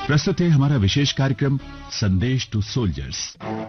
प्रस्तुत है हमारा विशेष कार्यक्रम संदेश टू सोल्जर्स।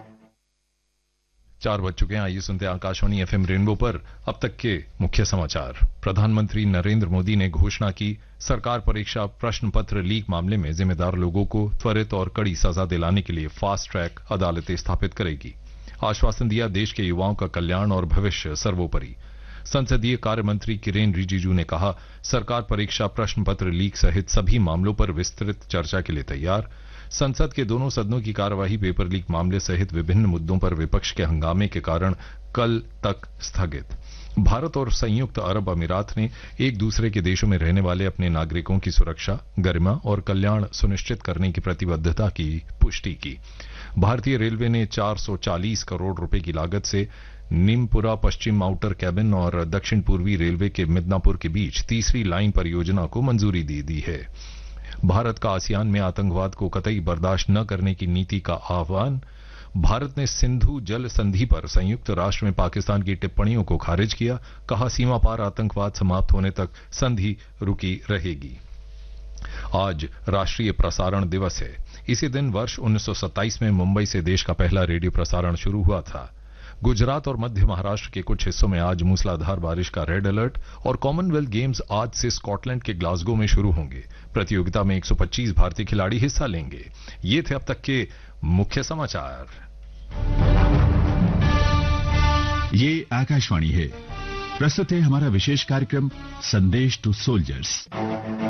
4 बज चुके हैं। आइए सुनते हैं आकाशवाणी एफएम रेनबो पर अब तक के मुख्य समाचार। प्रधानमंत्री नरेंद्र मोदी ने घोषणा की, सरकार परीक्षा प्रश्न पत्र लीक मामले में जिम्मेदार लोगों को त्वरित और कड़ी सजा दिलाने के लिए फास्ट ट्रैक अदालतें स्थापित करेगी। आश्वासन दिया, देश के युवाओं का कल्याण और भविष्य सर्वोपरि। संसदीय कार्य मंत्री किरेन रिजिजू ने कहा, सरकार परीक्षा प्रश्न पत्र लीक सहित सभी मामलों पर विस्तृत चर्चा के लिए तैयार। संसद के दोनों सदनों की कार्यवाही पेपर लीक मामले सहित विभिन्न मुद्दों पर विपक्ष के हंगामे के कारण कल तक स्थगित। भारत और संयुक्त अरब अमीरात ने एक दूसरे के देशों में रहने वाले अपने नागरिकों की सुरक्षा, गरिमा और कल्याण सुनिश्चित करने की प्रतिबद्धता की पुष्टि की। भारतीय रेलवे ने 440 करोड़ रुपए की लागत से नीमपुरा पश्चिम आउटर कैबिन और दक्षिण पूर्वी रेलवे के मिदनापुर के बीच तीसरी लाइन परियोजना को मंजूरी दे दी है। भारत का आसियान में आतंकवाद को कतई बर्दाश्त न करने की नीति का आह्वान। भारत ने सिंधु जल संधि पर संयुक्त राष्ट्र में पाकिस्तान की टिप्पणियों को खारिज किया, कहा सीमा पार आतंकवाद समाप्त होने तक संधि रुकी रहेगी। आज राष्ट्रीय प्रसारण दिवस है। इसी दिन वर्ष 1927 में मुंबई से देश का पहला रेडियो प्रसारण शुरू हुआ था। गुजरात और मध्य महाराष्ट्र के कुछ हिस्सों में आज मूसलाधार बारिश का रेड अलर्ट और कॉमनवेल्थ गेम्स आज से स्कॉटलैंड के ग्लासगो में शुरू होंगे। प्रतियोगिता में 125 भारतीय खिलाड़ी हिस्सा लेंगे। ये थे अब तक के मुख्य समाचार। ये आकाशवाणी है। प्रस्तुत है हमारा विशेष कार्यक्रम संदेश टू सोल्जर्स।